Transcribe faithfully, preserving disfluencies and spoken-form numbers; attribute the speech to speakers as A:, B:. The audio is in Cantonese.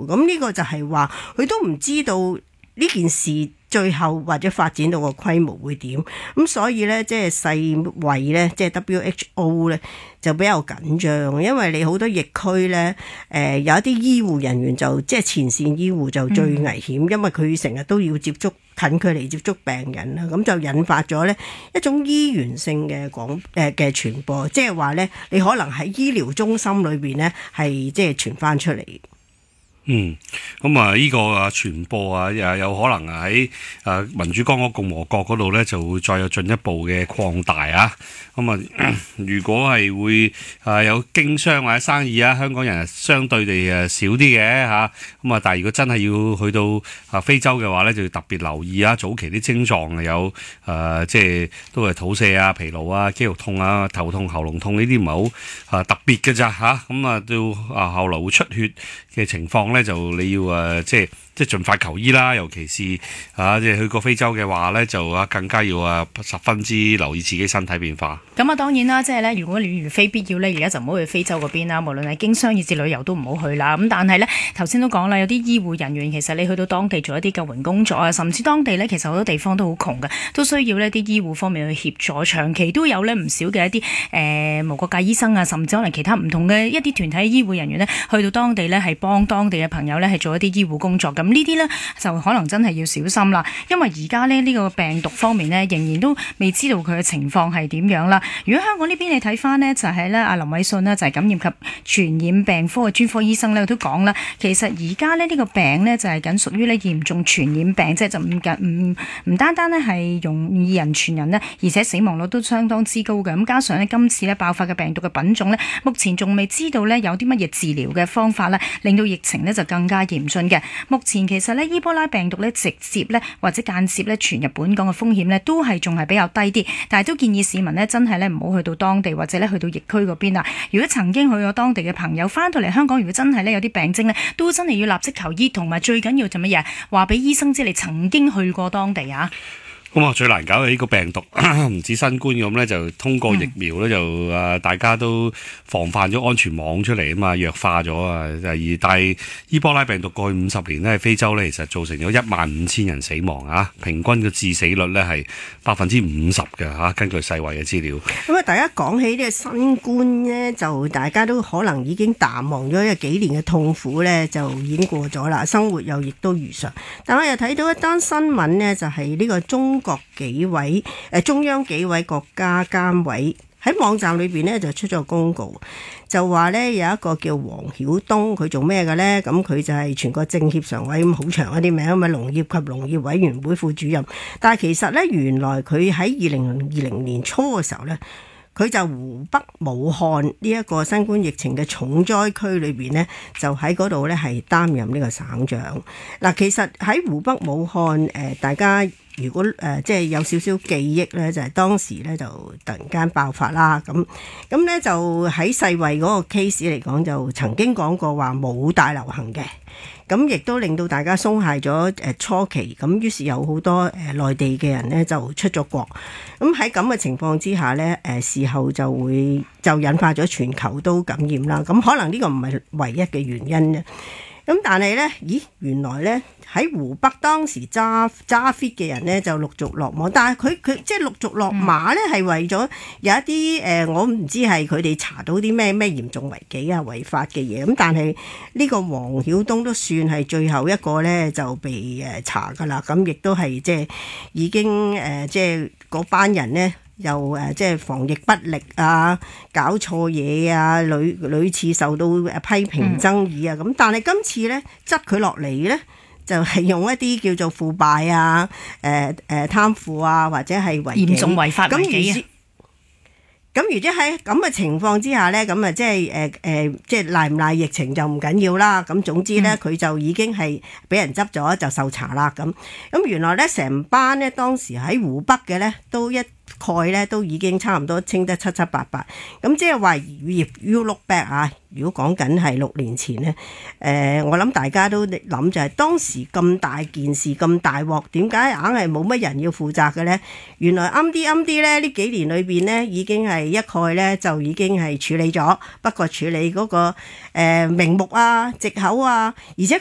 A: 咁呢個就係話佢都唔知道呢件事最後或者發展到個規模會點，咁所以呢，即係世衛呢，即係 W H O 呢，就比較緊張，因為你好多疫區呢，誒、呃、有一啲醫護人員就即係前線醫護就最危險，嗯、因為佢成日都要接觸近距離接觸病人啦，咁就引發咗呢一種醫源性嘅廣誒嘅傳播，即係話呢，你可能喺醫療中心裏邊呢，係即係傳翻出嚟。
B: 嗯，咁啊，呢個啊傳播啊，又有可能啊喺誒民主剛果共和國嗰度咧，就會再有進一步嘅擴大啊。咁啊，如果係會啊有經商或者生意啊，香港人相對地誒少啲嘅嚇。咁啊，但係如果真係要去到啊非洲嘅話咧，就要特別留意啊。早期啲症狀有誒、呃，即係都係肚瀉啊、疲勞啊、肌肉痛啊、頭痛、喉嚨痛呢啲唔係好啊特別嘅咋嚇。咁啊，到啊後來會出血嘅情況咧，就你要誒即係即係盡快求醫啦。尤其是啊，即係去過非洲嘅話咧，就啊更加要啊十分之留意自己身體變化。
C: 咁啊，當然啦，即係咧，如果你如非必要咧，而家就唔好去非洲嗰邊啦。無論係經商以至旅遊都唔好去啦。咁但係咧，頭先都講啦，有啲醫護人員其實你去到當地做一啲救援工作啊，甚至當地咧其實好多地方都好窮嘅，都需要呢啲醫護方面去協助。長期都有呢唔少嘅一啲誒、呃、無國界醫生啊，甚至可能其他唔同嘅一啲團體醫護人員呢，去到當地呢係幫當地嘅朋友呢係做一啲醫護工作。咁呢啲呢，就可能真係要小心啦，因為而家呢，呢、呢個病毒方面呢，仍然都未知道佢嘅情況係點樣啦。如果香港呢邊你睇翻呢，就係咧阿林偉信呢，就係感染及傳染病科嘅專科醫生呢，都講啦，其實而家呢，呢個病呢，就係僅屬於呢嚴重傳染病，即係就唔唔唔單單呢係容易人傳人呢，而且死亡率都相當之高嘅。咁加上呢，今次呢爆發嘅病毒嘅品種呢，目前仲未知道呢有啲乜嘢治療嘅方法呢，令到疫情呢就更加嚴峻嘅。目前其實呢，伊波拉病毒呢直接呢或者間接呢傳入本港嘅風險呢，都係仲係比較低啲，但係都建議市民呢，真係呢唔好去到當地或者呢去到疫區嗰邊啦。如果曾經去過當地嘅朋友翻到嚟香港，如果真係呢有啲病徵呢，都真係要立即求醫，同埋最緊要就乜嘢，話俾醫生知你曾經去過當地啊。
B: 咁啊，最難搞嘅呢個病毒唔止新冠咁咧，就通過疫苗咧，就啊大家都防範咗安全網出嚟啊嘛，弱化咗啊。而但係伊波拉病毒過去五十年咧，喺非洲咧，其實造成咗一萬五千人死亡啊，平均嘅致死率咧係百分之五十嘅嚇。根據世衛嘅資料。
A: 咁啊，大家講起呢個新冠咧，就大家都可能已經淡忘咗一幾年嘅痛苦咧，就已經過咗啦，生活又亦都如常。但我又睇到一單新聞呢，就係呢個中國幾位誒中央幾位國家監委喺網站裏邊呢就出咗個公告，就話呢有一個叫黃曉東，佢做咩嘅呢？咁佢就係全國政協常委，咁好長一啲名，咁啊農業及農業委員會副主任。但係其實呢，原來佢喺二零二零年初嘅時候呢，佢就湖北武漢呢一個新冠疫情嘅重災區裏邊呢，就喺嗰度呢係擔任呢個省長。嗱，其實喺湖北武漢誒、呃，大家如果誒、呃、即係有少少記憶呢，就係、是、當時呢就突然間爆發啦。咁咁呢就喺世衛嗰個 case 嚟講，就曾經講過話冇大流行嘅。咁亦都令到大家鬆懈咗誒初期，咁於是有好多誒內地嘅人呢就出咗國。咁喺咁嘅情況之下呢，誒事後就會就引發咗全球都感染啦。咁可能呢個唔係唯一嘅原因啫。咁但係呢，咦原來呢，喺湖北當時揸揸 fit 嘅人呢就陸續落網，但係佢佢即係陸續落馬呢係為咗有一啲誒、呃，我唔知係佢哋查到啲咩咩嚴重違紀啊違法嘅嘢。咁但係呢個黃曉東都算係最後一個呢就被誒查㗎啦。咁亦都係即係已經誒、呃、即係嗰班人呢。又誒即係防疫不力啊，搞錯嘢啊，屢屢次受到誒批評爭議啊，咁、嗯、但係今次咧執佢落嚟咧，就係、是、用一啲叫做腐敗啊、誒誒貪腐啊，或者係違
C: 嚴重違法違紀啊。
A: 咁如果喺咁嘅情況之下咧，咁啊即係誒誒，即係賴唔賴疫情就唔緊要啦。咁總之咧，佢、嗯、就已經係俾人執咗就受查啦。咁咁原來咧成班咧當時喺湖北嘅咧都一概咧都已經差唔多清得七七八八。咁即係話，if you look back啊，如果講緊係六年前咧，誒、呃、我諗大家都諗就係當時咁大件事咁大鑊，點解硬係冇乜人要負責嘅咧？原來啱啲啱啲咧呢幾年裏邊咧已經係一概咧就已經係處理咗，不過處理嗰、那個誒、呃、名目啊、藉口啊，而且佢